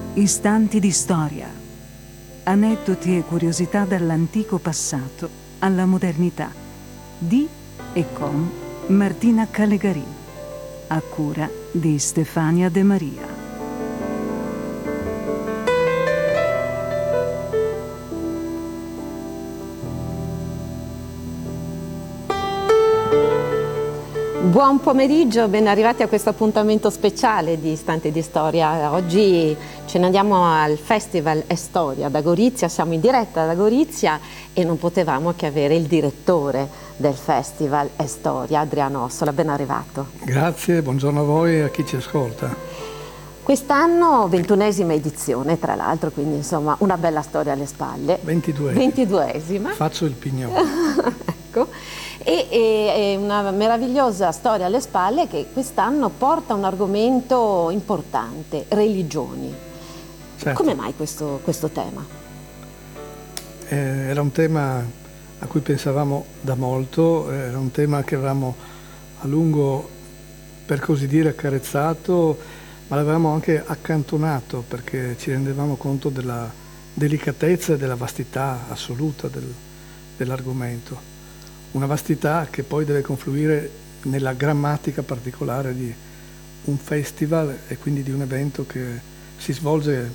Istanti di storia. Aneddoti e curiosità dall'antico passato alla modernità. Di e con Martina Callegarin. A cura di Stefania De Maria. Buon pomeriggio, ben arrivati a questo appuntamento speciale di Istanti di Storia. Oggi ce ne andiamo al Festival È Storia da Gorizia, siamo in diretta da Gorizia e non potevamo che avere il direttore del Festival È Storia, Adriano Ossola, ben arrivato. Grazie, buongiorno a voi e a chi ci ascolta. Quest'anno 21esima edizione, tra l'altro, quindi insomma una bella storia alle spalle. 22esima. Faccio il pignone. Ecco. E una meravigliosa storia alle spalle che quest'anno porta un argomento importante, religioni. Certo. Come mai questo tema? Era un tema a cui pensavamo da molto, era un tema che avevamo a lungo, per così dire, accarezzato, ma l'avevamo anche accantonato perché ci rendevamo conto della delicatezza e della vastità assoluta dell'argomento. Una vastità che poi deve confluire nella grammatica particolare di un festival e quindi di un evento che si svolge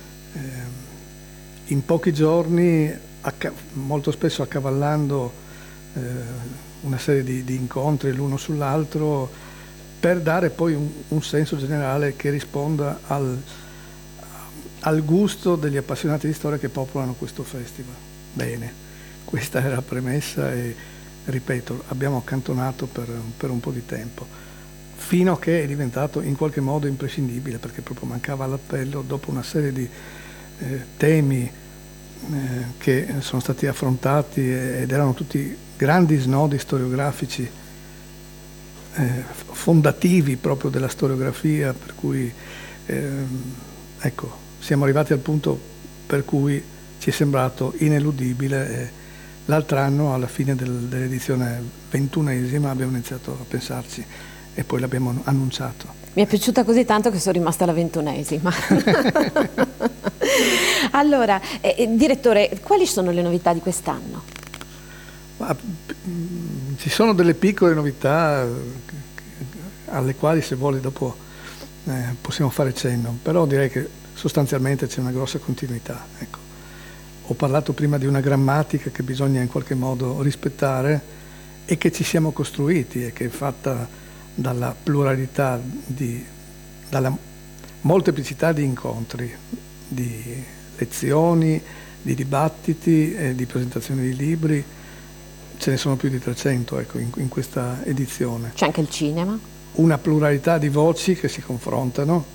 in pochi giorni, molto spesso accavallando una serie di incontri l'uno sull'altro, per dare poi un senso generale che risponda al gusto degli appassionati di storia che popolano questo festival. Bene, questa era la premessa e ripeto, abbiamo accantonato per un po' di tempo, fino a che è diventato in qualche modo imprescindibile, perché proprio mancava l'appello dopo una serie di temi che sono stati affrontati ed erano tutti grandi snodi storiografici fondativi proprio della storiografia, per cui ecco, siamo arrivati al punto per cui ci è sembrato ineludibile. L'altro anno, alla fine dell'edizione 21esima, abbiamo iniziato a pensarci e poi l'abbiamo annunciato. Mi è piaciuta così tanto che sono rimasta alla 21esima. Allora, direttore, quali sono le novità di quest'anno? Ci sono delle piccole novità alle quali, se vuole, dopo possiamo fare cenno, però direi che sostanzialmente c'è una grossa continuità. Ecco. Ho parlato prima di una grammatica che bisogna in qualche modo rispettare e che ci siamo costruiti e che è fatta dalla pluralità, dalla molteplicità di incontri, di lezioni, di dibattiti, di presentazioni di libri. Ce ne sono più di 300 ecco, in questa edizione. C'è anche il cinema? Una pluralità di voci che si confrontano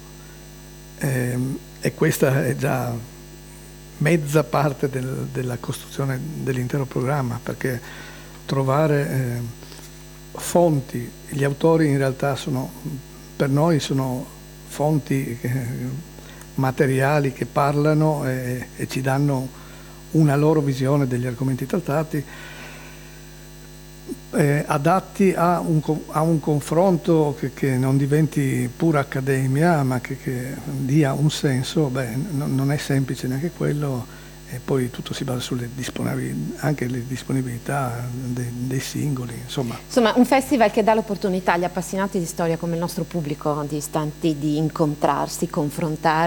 e questa è già mezza parte della costruzione dell'intero programma, perché trovare fonti, gli autori in realtà per noi sono fonti materiali che parlano e ci danno una loro visione degli argomenti trattati, adatti a un confronto che non diventi pura accademia, ma che dia un senso. Non è semplice neanche quello, e poi tutto si basa sulle anche le disponibilità dei singoli. Insomma, un festival che dà l'opportunità agli appassionati di storia come il nostro pubblico di Istanti di incontrarsi, confrontarsi,